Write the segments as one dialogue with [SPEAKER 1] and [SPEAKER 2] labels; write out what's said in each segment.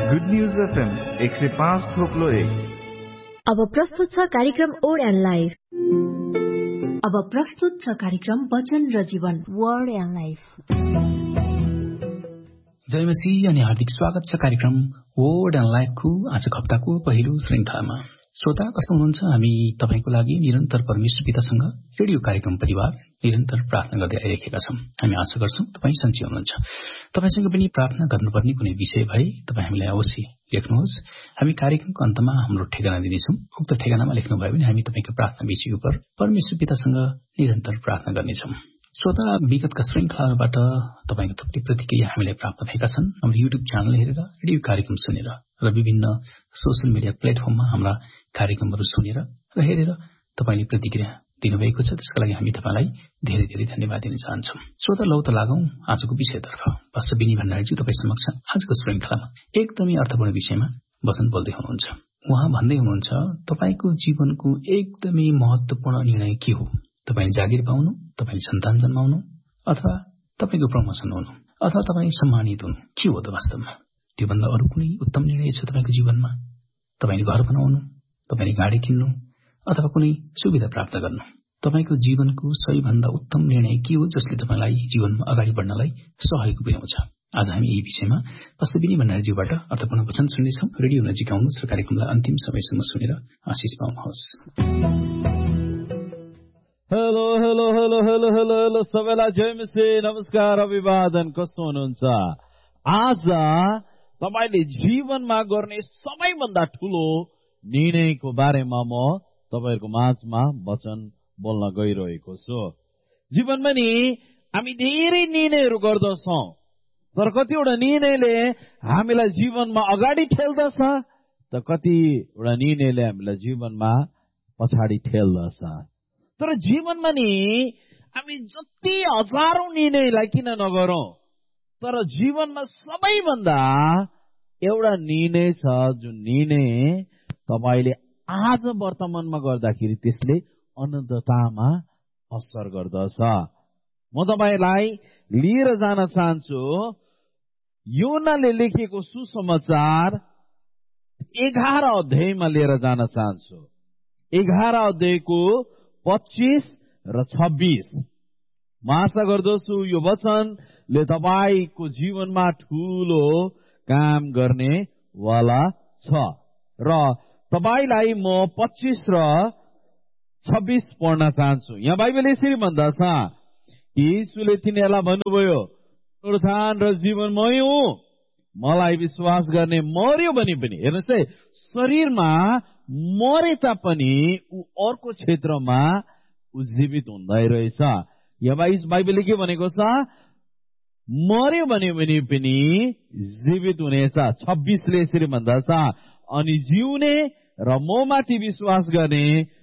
[SPEAKER 1] Good news FM 105.1।
[SPEAKER 2] अब प्रस्तुत छ कार्यक्रम वर्ड एन्ड लाइफ। अब प्रस्तुत छ कार्यक्रम वचन र जीवन, वर्ड एन्ड लाइफ।
[SPEAKER 3] जय मसीह अनि हार्दिक स्वागत छ कार्यक्रम वर्ड एन्ड लाइफको आजको हप्ताको पहिलो श्रृंखलामा। श्रोता, कस्तो हुनुहुन्छ? हामी तपाईको लागि निरन्तर परमेश्वर पितासँग रेडियो कार्यक्रम परिवार निरन्तर प्रार्थना गर्दै आइरहेका छौं। हामी आशा गर्छौं तपाई सन्चै हुनुहुन्छ। तपाईसँग पनि प्रार्थना गर्नुपर्ने कुनै विषय भए तपाई हामीलाई अवश्य लेख्नुहोस्। हामी कार्यक्रमको अन्तमा हाम्रो ठेगाना दिनेछौं। उक्त ठेगानामा लेख्नुभयो भने हामी तपाईको प्रार्थना विषय उपर परमेश्वर पितासँग निरन्तर प्रार्थना गर्नेछौं। श्रोता, विगतका श्रृंखलाबाट तपाईको थुप्रै प्रतिक्रिया हामीलाई प्राप्त भएका छन्। हाम्रो युट्युब च्यानल हेरेर, रेडियो कार्यक्रम सुनेर र विभिन्न सोशल मिडिया प्लेटफर्ममा हाम्रा कार्यक्रमहरू सुनेर र हेरेर तपाईले प्रतिक्रिया दिनुभएको छ। त्यसका लागि हामी तपाईलाई धेरै धेरै धन्यवाद दिन चाहन्छौं। श्रोता, लौ त लागौं आजको विषयतर्फ। पास्टर बिनी भण्डारीजी तपाई समक्ष आजको श्रृंखलामा एकदमै अर्थपूर्ण विषयमा वचन बोल्दै हुनुहुन्छ। उहाँ भन्दै हुनुहुन्छ, तपाईको जीवनको एकदमै महत्वपूर्ण निर्णय के हो? तपाईले जागिर पाउनु, तपाईले सन्तान जन्माउनु, अथवा तपाईको प्रमोसन हुनु, अथवा तपाई सम्मानित हुनु, के हो त वास्तवमा? त्योभन्दा अरू कुनै उत्तम निर्णय छ तपाईको जीवनमा? तपाईले घर बनाउनु, तपाईले गाडी किन्नु, अथवा कुनै सुविधा प्राप्त गर्नु? तपाईको जीवनको सबैभन्दा उत्तम निर्णय के हो जसले तपाईलाई जीवनमा अगाडि बढ्नलाई सहयोग पुर्याउँछ? आज हामी यही विषयमा पास्टर बिनी भण्डारीजीबाट अर्थपूर्ण वचन सुन्नेछौं। रेडियो नजिक आउनुहोस् र कार्यक्रमलाई अन्तिम समयसम्म सुनेर आशिष पाउनुहोस्।
[SPEAKER 4] Hello hello hello hello hello hello सबैलाई जय मसीह, नमस्कार, अभिवादन। कस्तो हुनुहुन्छ? आज तपाईले जीवनमा गर्ने सबैभन्दा ठूलो निर्णयको बारेमा म तपाईहरुको माझमा वचन बोल्न गइरहेको छु। जीवनमा नि हामी धेरै निर्णयहरू गर्दछौं, तर कतिवटा निर्णयले हामीलाई जीवनमा अगाडि ठेल्दछ त कतिवटा निर्णयले हामीलाई जीवनमा पछाडि ठेल्दछ। तर जीवनमा नि हामी जति हजारौं निर्णयलाई किन नगरौं, तर जीवनमा सबैभन्दा एउटा निर्णय छ जुन निर्णय तपाईले आज वर्तमानमा गर्दाखेरि त्यसले अनन्ततामा असर गर्दछ। म तपाईलाई लिएर जान चाहन्छु योनाले लेखेको सुसमाचार 11 अध्यायमा लिएर जान चाहन्छु। 11 अध्यायको 25 र 26। म आशा गर्दछु यो वचनले तपाईको जीवनमा ठूलो काम गर्ने वाला छ। र तपाईलाई म 25 र 26 पढ्न चाहन्छु। यहाँ बाइबलले यसरी भन्दछ कि यीशुले तिनीहरूलाई भन्नुभयो, पुनरुत्थान र जीवन मै हुँ, मलाई विश्वास गर्ने मर्यो भने पनि, हेर्नुहोस् है, शरीरमा मरे तापनि ऊ अर्को क्षेत्रमा उज्जीवित हुँदै रहेछ। यहाँ बाइबलले के भनेको छ? मर्यो भने पनि जीवित हुनेछ। 26ले यसरी भन्दछ, अनि जिउने र ममाथि विश्वास गर्ने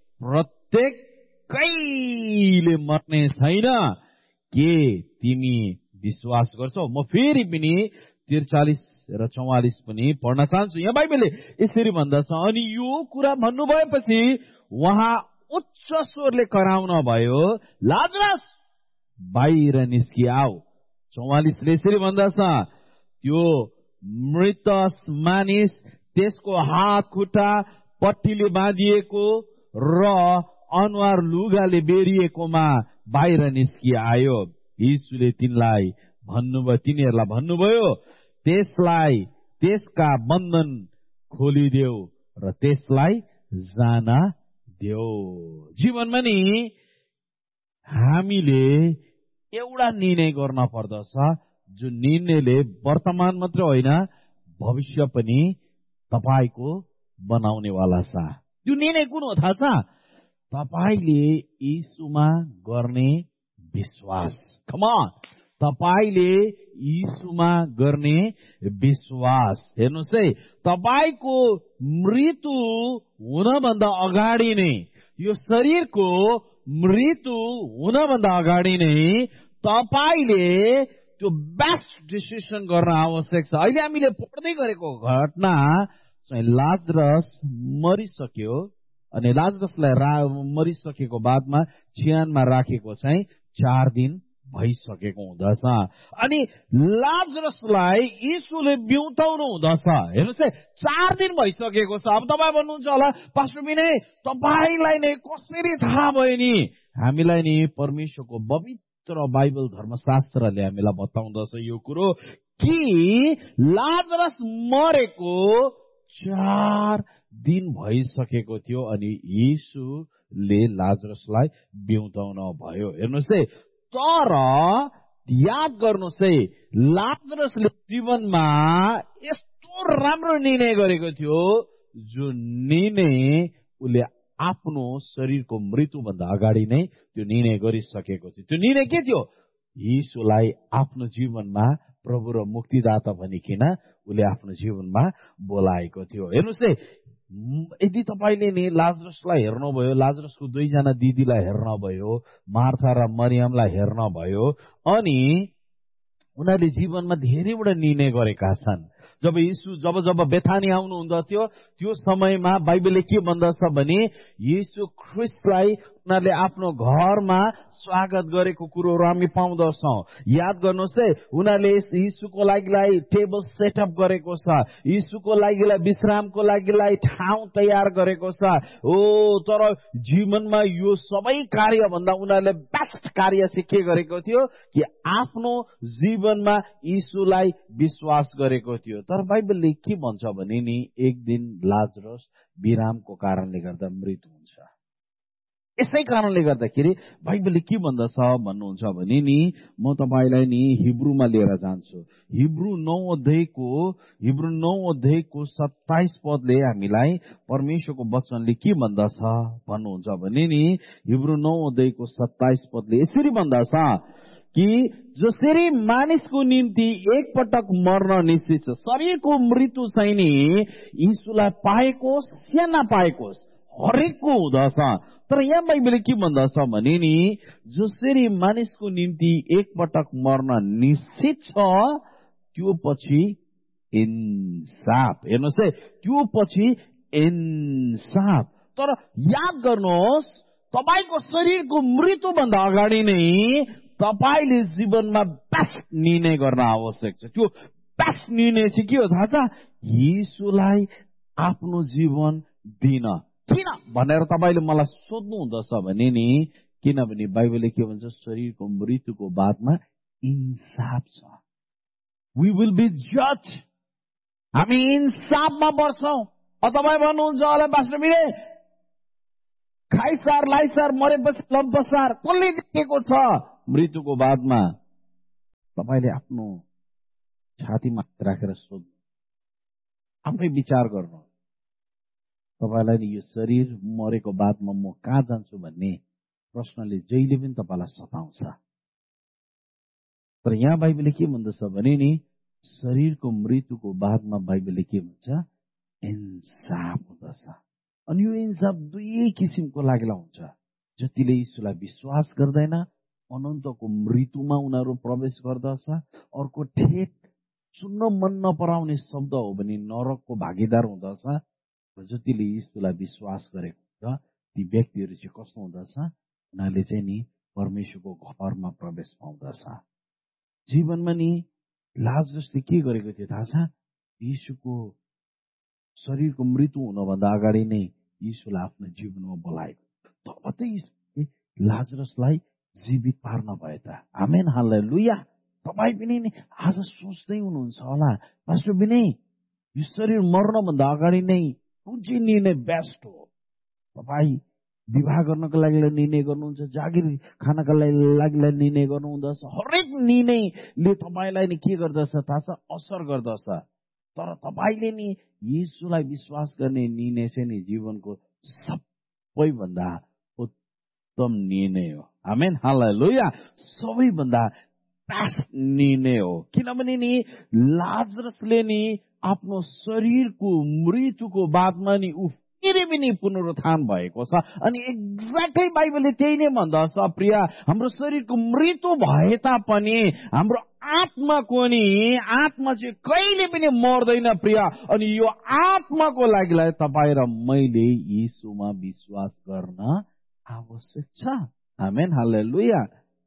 [SPEAKER 4] प्रत्येकैले मर्ने छैन। के तिमी विश्वास गर्छौ? म फेरि पनि 43 र 44 पनि पढ्न चाहन्छु। यहाँ बाइबलले यसरी भन्दछ, अनि यो कुरा भन्नुभएपछि उहाँ उच्च स्वरले कराउन भयो, लाजरस बाहिर निस्किआऊ। 44ले यसरी भन्दछ, त्यो मृत मानिस त्यसको हात खुट्टा पट्टीले बाँधिएको र अनुहार लुगाले बेरिएकोमा बाहिर निस्किआयो। यीशुले तिनीहरूलाई भन्नुभयो, त्यसलाई त्यसका बन्धन खोलिदेऊ र त्यसलाई जान देऊ। जीवनमा नि हामीले एउटा निर्णय गर्न पर्दछ जुन निर्णयले वर्तमान मात्र होइन भविष्य पनि तपाईको बनाउने वाला छ। त्यो निर्णय कुन हो थाहा छ? तपाईले यीशुमा गर्ने विश्वास। कम अन, तपाईले यीशुमा गर्ने विश्वास। हेर्नुहोस् है, तपाईको मृत्यु हुनभन्दा अगाडि नै, यो शरीरको मृत्यु हुनभन्दा अगाडि नै तपाईले त्यो बेस्ट डिसिसन गर्न आवश्यक छ। अहिले हामीले पढ्दै गरेको घटना चाहिँ लाजरस मरिसक्यो, अनि लाजरसलाई मरिसकेको बादमा चिहानमा राखेको चाहिँ 4 दिन भइसकेको हुँदछ। अनि लाजरसलाई यीशुले बिउताउनु हुँदछ। हेर्नुहोस् है, 4 दिन भइसकेको छ। अब तपाईँ भन्नुहुन्छ होला, पास्टर विनय तपाईँलाई नै कसरी थाहा भयो नि? हामीलाई नि परमेश्वरको पवित्र बाइबल धर्मशास्त्रले हामीलाई बताउँदछ यो कुरो कि लाजरस मरेको 4 दिन भइसकेको थियो अनि यीशुले लाजरसलाई बिउताउन भयो। हेर्नुहोस् है, तर याद गर्नुहोस् है, लाजरसले जीवनमा यस्तो राम्रो निर्णय गरेको थियो, जो निर्णय उसले आफ्नो शरीरको मृत्युभन्दा अगाडि नै त्यो निर्णय गरिसकेको थियो। त्यो निर्णय के थियो? यीशुलाई आफ्नो जीवनमा प्रभु र मुक्तिदाता भनिकन उसले आफ्नो जीवनमा बोलाएको थियो। हेर्नुहोस् है, यदि तपाईँले नि लाजरसलाई हेर्नुभयो, लाजरसको 2 जना दिदीलाई हेर्नुभयो, मार्था र मरियमलाई हेर्नुभयो, अनि उनीहरूले जीवनमा धेरैवटा निर्णय गरेका छन्। जब यीशु जब बेथानी आउनुहुँदथ्यो, त्यो समयमा बाइबलले के भन्दछ भने यीशु ख्रिस्टलाई उनीहरूले आफ्नो घरमा स्वागत गरेको कुरोहरू हामी पाउँदछौँ। याद गर्नुहोस् है, उनीहरूले यीशुको लागि टेबल सेटअप गरेको छ, यीशुको लागि विश्रामको लागि ठाउँ तयार गरेको छ। तर जीवनमा यो सबै कार्यभन्दा उनीहरूले बेस्ट कार्य चाहिँ के गरेको थियो कि आफ्नो जीवनमा यीशुलाई विश्वास गरेको थियो। तर बाइबलले के भन्छ भने नि एक दिन लाजरस विरामको कारणले गर्दा मृत्यु हुन्छ। यसै कारणले गर्दाखेरि बाइबलले के भन्दछ भन्नुहुन्छ भने नि म तपाईलाई नि हिब्रूमा लिएर जान्छु। हिब्रू 9 अध्यायको 27 पदले हामीलाई परमेश्वरको वचनले के भन्दछ भन्नुहुन्छ भने नि हिब्रू 9 अध्यायको 27 पदले यसरी भन्दछ कि जसरी मानिसको निम्ति एक पटक मर्न निश्चित छ, शरीरको मृत्यु चाहिँ नि यीशुलाई पाएकोस् या नपाएकोस् हरेकको हुँदछ। तर यहाँ बाइबलले के भन्दछ भने नि जसरी मानिसको निम्ति एक पटक मर्न निश्चित छ, त्यो पछि इन्साफ। हेर्नुहोस् है, त्यो पछि इन्साफ। तर याद गर्नुहोस्, तपाईको शरीरको मृत्युभन्दा अगाडि नै तपाईले जीवनमा बेस्ट निर्णय गर्न आवश्यक छ। त्यो बेस्ट निर्णय चाहिँ के हो थाहा छ? यीशुलाई आफ्नो जीवन दिन। किन भनेर तपाईले मलाई सोध्नु हुँदछ भने नि किनभने बाइबलले के भन्छ? शरीरको मृत्युको बादमा इन्साफ छ। वी विल बी जज। हामी इन्साफमा बस्छौं। तपाईँ भन्नुहुन्छ होला पास्टर मिले खाइसार लाइसार मरेपछि लम्पसार कसले दिएको छ? मृत्युको बादमा तपाईले आफ्नो छातीमा राखेर सोध्नु, आफै विचार गर्नु, तपाईलाई नि यो शरीर मरेको बादमा म कहाँ जान्छु भन्ने प्रश्नले जहिले पनि तपाईलाई सताउँछ। तर यहाँ बाइबलले के भन्दछ भने नि शरीरको मृत्युको बादमा बाइबलले के भन्छ? इन्साफ हुँदछ। अनि यो इन्साफ 2 किसिमको लागि हुन्छ। जतिले यीशुलाई विश्वास गर्दैन अनन्तको मृत्युमा उनीहरू प्रवेश गर्दछ। अर्को ठेट सुन्न मन नपराउने शब्द हो भने नरकको भागीदार हुँदछ। जतिले यीशुलाई विश्वास गरेको हुन्छ ती व्यक्तिहरू चाहिँ कस्तो हुँदछ? उनीहरूले चाहिँ नि परमेश्वरको घरमा प्रवेश पाउँदछ। जीवनमा नि लाजरसले के गरेको थियो थाहा छ? यीशुको शरीरको मृत्यु हुनभन्दा अगाडि नै यीशुलाई आफ्नो जीवनमा बोलाएको। तब त यीशुले लाजरसलाई जीवित पार्न भयो त। आमेन, हालेलुया। तपाईँ पनि नि आज सोच्दै हुनुहुन्छ होला पास्टर विनय यो शरीर मर्नभन्दा अगाडि नै कुन चाहिँ निर्णय बेस्ट हो? तपाईँ विवाह गर्नको लागि निर्णय गर्नुहुन्छ, जागिर खानका लागि निर्णय गर्नुहुँदछ। हरेक निर्णयले तपाईँलाई नि के गर्दछ थाहा छ? असर गर्दछ। तर तपाईँले नि यीशुलाई विश्वास गर्ने निर्णय चाहिँ नि जीवनको सबैभन्दा उत्तम निर्णय हो। आमेन, हालेलुया। सबैभन्दा बेस्ट निर्णय हो। किनभने नि लाजरसले नि आफ्नो शरीरको मृत्युको बादमा नि फेरि पनि पुनरुत्थान भएको छ। अनि एक्ज्याक्टली बाइबलले त्यही नै भन्दछ प्रिय, हाम्रो शरीरको मृत्यु भए तापनि हाम्रो आत्माको नि आत्मा चाहिँ कहिले पनि मर्दैन प्रिय। अनि यो आत्माको लागि तपाईँ र मैले यीशुमा विश्वास गर्न आवश्यक छ। आमेन, हालेलुया।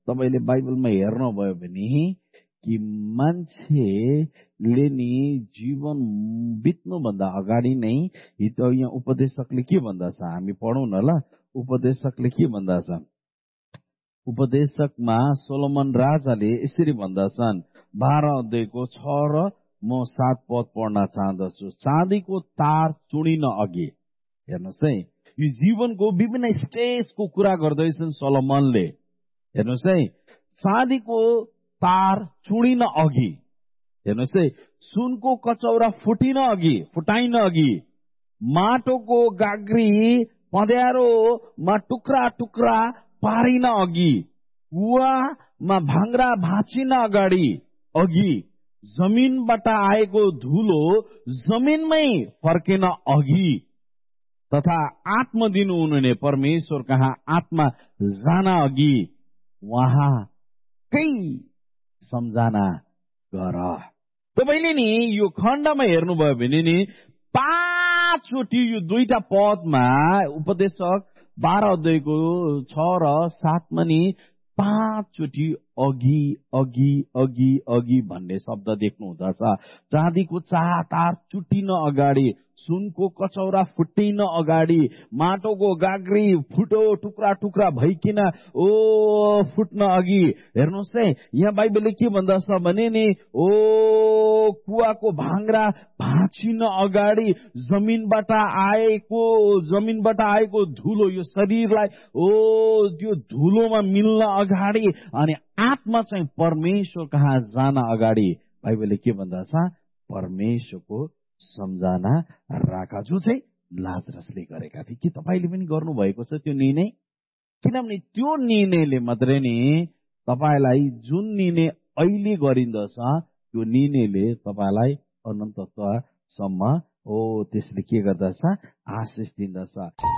[SPEAKER 4] तपाईले बाइबलमा हेर्नुभयो भने कि मान्छेले नि जीवन बित्नुभन्दा अगाडि नै यहाँ उपदेशकले के भन्दछ, हामी पढौँ न ल। उपदेशकले के भन्दछ? उपदेशकमा सोलोमन राजाले यसरी भन्दछन्, 12 अध्यायको 6 र म 7 पद पढ्न चाहदछु। चाँदीको तार चुडिन अघि, हेर्नुहोस् है, यो जीवनको विभिन्न स्टेजको कुरा गर्दैछन् सोलोमनले। हेर्नुहोस् है, चाँदीको तार चुडिन अघि, हेर्नुहोस् है, सुनको कचौरा फुटाइन अघि, माटोको गाग्री पँध्यारोमा टुक्रा टुक्रा पारिन अघि, कुवामा भाङ्रा भाँचिन अघि, जमिनबाट आएको धुलो जमिनमै फर्किन अघि, तथा आत्मा दिनुहुने परमेश्वर कहाँ आत्मा जान अघि उहाँकै सम्झना गर। तपाईले नि यो खण्डमा हेर्नुभयो भने नि 5 चोटि यो 2टा पदमा उपदेशक 12 अध्यायको 6 र 7 मा नि 5 चोटि अघि अघि अघि अघि भन्ने शब्द देख्नु हुँदछ। चाँदीको तार चुटिन अगाडि, सुनको कचौरा फुटिन अगाडि, माटोको गाग्री टुक्रा टुक्रा भइकिन फुट्न अघि। हेर्नुहोस् है, यहाँ बाइबलले के भन्दछ भने नि कुवाको भाङ्रा भाँचिन अगाडि, जमिनबाट आएको धुलो, यो शरीरलाई त्यो धुलोमा मिल्न अगाडि, अनि आत्मा चाहिँ परमेश्वर कहाँ जान अगाडि बाइबलले के भन्दछ? परमेश्वरको सम्झना राख, जो चाहिँ लाजरसले गरेका थिए। के तपाईले पनि गर्नुभएको छ त्यो निर्णय? किनभने त्यो निर्णयले मात्रै नि तपाईलाई जुन निर्णय अहिले गरिन्दछ त्यो निर्णयले तपाईलाई अनन्ततासम्म त्यसले के गर्दछ? आशिष दिन्दछ।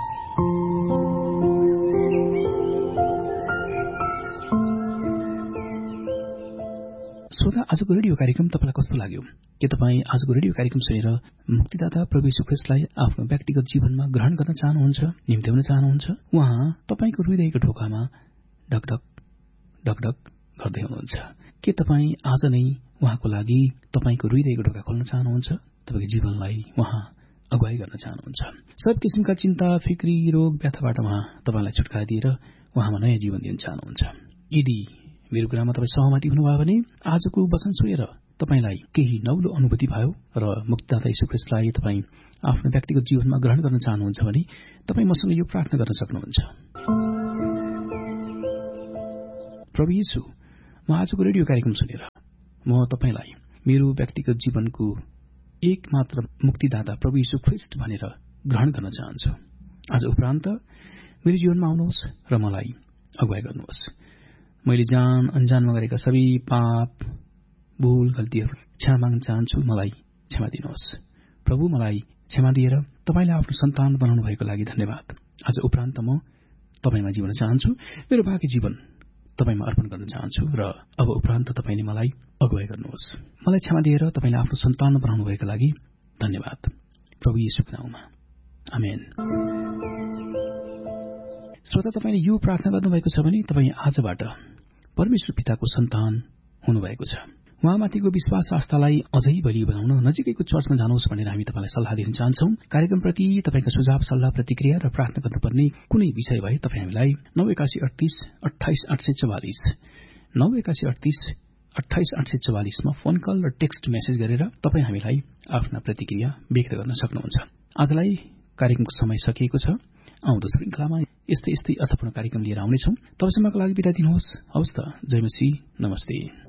[SPEAKER 3] श्रोता, आजको रेडियो कार्यक्रम तपाईलाई कस्तो लाग्यो? के तपाईँ आजको रेडियो कार्यक्रम सुनेर मुक्तिदाता प्रभु यीशु ख्रीष्टलाई आफ्नो व्यक्तिगत जीवनमा ग्रहण गर्न चाहनुहुन्छ, निम्त्याउन चाहनुहुन्छ? उहाँ तपाईको हृदयको ढोकामा ढकढक ढकढक गर्दै हुनुहुन्छ। के तपाईँ आज नै उहाँको लागि तपाईको हृदयको ढोका खोल्न चाहनुहुन्छ? तपाईको जीवनलाई उहाँ अगुवाई गर्न चाहनुहुन्छ? सब किसिमका चिन्ता, फिक्री, रोग, व्यथाबाट उहाँ तपाईलाई छुटकारा दिएर उहाँमा नयाँ जीवन दिन चाहनुहुन्छ। यदि मेरो कुरामा तपाईँ सहमति हुनुभयो भने आजको वचन सुनेर तपाईलाई केही नौलो अनुभूति भयो र मुक्तिदाता यीशु ख्रीष्टलाई तपाईँ आफ्नो व्यक्तिगत जीवनमा ग्रहण गर्न चाहनुहुन्छ भने तपाईँ मसँग यो प्रार्थना गर्न सक्नुहुन्छ। प्रभु यीशु, म आजको रेडियो कार्यक्रम सुनेर म तपाईलाई मेरो व्यक्तिगत जीवनको एकमात्र मुक्तिदाता प्रभु यीशु ख्रीष्ट भनेर ग्रहण गर्न चाहन्छु। आज उपरान्त मेरो जीवनमा आउनुहोस् र मलाई अगुवाई गर्नुहोस्। मैले जान अनजानमा गरेका सबै पाप, भूल, गल्तीहरू क्षमा माग्न चाहन्छु। मलाई क्षमा दिनुहोस् प्रभु। मलाई क्षमा दिएर तपाईले आफ्नो सन्तान बनाउनु भएको लागि धन्यवाद। आज उपरान्त म तपाईमा जिउन चाहन्छु। मेरो बाँकी जीवन तपाईमा अर्पण गर्न चाहन्छु र अब उपरान्त तपाईले मलाई अगुवाई गर्नुहोस्। मलाई क्षमा दिएर तपाईले आफ्नो सन्तान बनाउनु भएको लागि धन्यवाद प्रभु येशूको नाममा, आमेन। श्रोता, तपाईले यो प्रार्थना गर्नुभएको छ भने तपाईँ आजबाट परमेश्वर पिताको सन्तान हुनुभएको छ। उहाँमाथिको विश्वास आस्थालाई अझै बलियो बनाउन नजिकैको चर्चमा जानुहोस् भनेर हामी तपाईलाई सल्लाह दिन चाहन्छौं। कार्यक्रमप्रति तपाईका सुझाव, सल्लाह, प्रतिक्रिया र प्रार्थना गर्नुपर्ने कुनै विषय भए तपाईँ हामीलाई 9138 28844 9138 28844 मा फोन कल र टेक्स्ट मेसेज गरेर तपाईँ हामीलाई आफ्ना प्रतिक्रिया व्यक्त गर्न सक्नुहुन्छ। आजलाई कार्यक्रमको समय सकिएको छ। आउँदो श्रृंखलामा यस्तै अर्थपूर्ण कार्यक्रम लिएर आउनेछौं। तबसम्मको लागि बिदा दिनुहोस्। हवस् त, जय मसीह, नमस्ते।